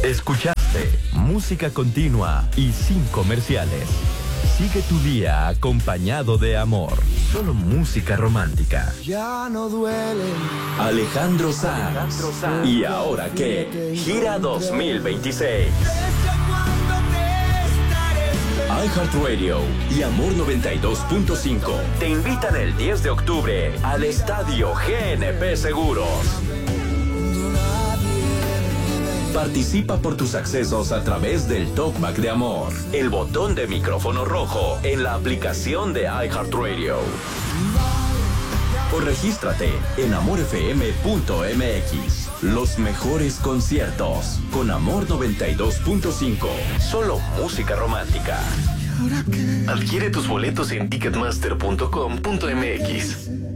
Escuchaste música continua y sin comerciales. Sigue tu día acompañado de amor. Solo música romántica. Ya no duele. Alejandro Sanz. ¿Y ahora qué? Gira 2026. iHeartRadio y Amor 92.5 te invitan el 10 de octubre al Estadio GNP Seguros. Participa por tus accesos a través del Talkback de Amor, el botón de micrófono rojo en la aplicación de iHeartRadio. O regístrate en amorfm.mx. Los mejores conciertos con Amor 92.5. Solo música romántica. Adquiere tus boletos en ticketmaster.com.mx.